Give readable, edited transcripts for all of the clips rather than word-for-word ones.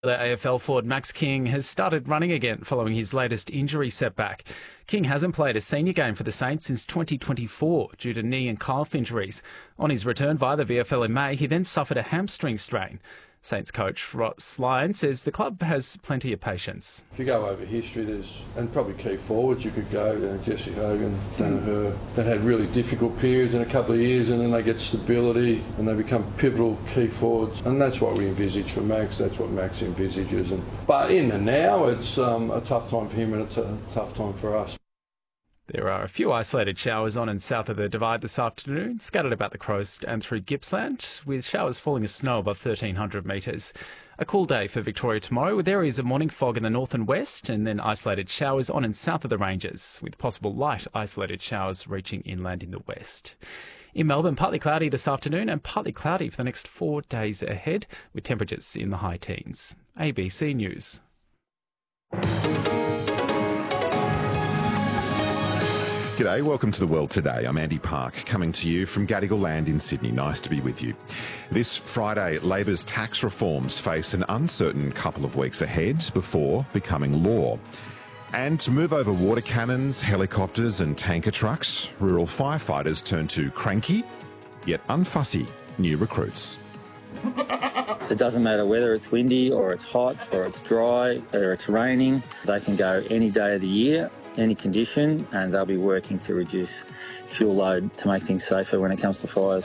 The AFL forward Max King has started running again following his latest injury setback. King hasn't played a senior game for the Saints since 2024 due to knee and calf injuries. On his return via the VFL in May, he then suffered a hamstring strain. Saints coach Ross Lyon says the club has plenty of patience. If you go over history, and probably key forwards, you could go, Jesse Hogan, Danaher, that had really difficult periods in a couple of years, and then they get stability and they become pivotal key forwards. And that's what we envisage for Max, that's what Max envisages. But in the now, it's a tough time for him and it's a tough time for us. There are a few isolated showers on and south of the Divide this afternoon, scattered about the coast and through Gippsland, with showers falling as snow above 1,300 metres. A cool day for Victoria tomorrow, with areas of morning fog in the north and west, and then isolated showers on and south of the ranges, with possible light isolated showers reaching inland in the west. In Melbourne, partly cloudy this afternoon and partly cloudy for the next 4 days ahead, with temperatures in the high teens. ABC News. G'day, welcome to The World Today. I'm Andy Park, coming to you from Gadigal Land in Sydney. Nice to be with you. This Friday, Labor's tax reforms face an uncertain couple of weeks ahead before becoming law. And to move over water cannons, helicopters and tanker trucks, rural firefighters turn to cranky, yet unfussy new recruits. It doesn't matter whether it's windy or it's hot or it's dry or it's raining. They can go any day of the year, any condition, and they'll be working to reduce fuel load to make things safer when it comes to fires.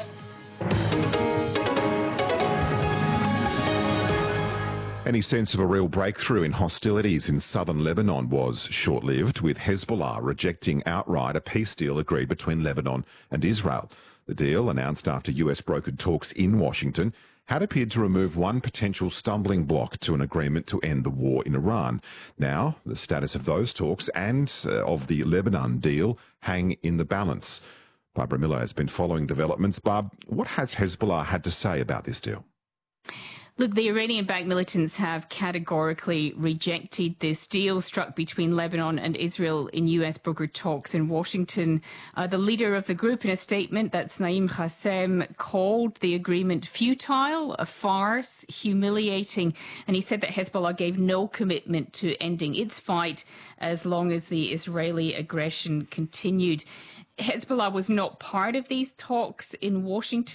Any sense of a real breakthrough in hostilities in southern Lebanon was short-lived, with Hezbollah rejecting outright a peace deal agreed between Lebanon and Israel. The deal, announced after US-brokered talks in Washington, had appeared to remove one potential stumbling block to an agreement to end the war in Iran. Now, the status of those talks and of the Lebanon deal hang in the balance. Barbara Miller has been following developments. Barb, what has Hezbollah had to say about this deal? Look, the Iranian-backed militants have categorically rejected this deal struck between Lebanon and Israel in US-brokered talks in Washington. The leader of the group, in a statement, that's Naim Qassem, called the agreement futile, a farce, humiliating, and he said that Hezbollah gave no commitment to ending its fight as long as the Israeli aggression continued. Hezbollah was not part of these talks in Washington.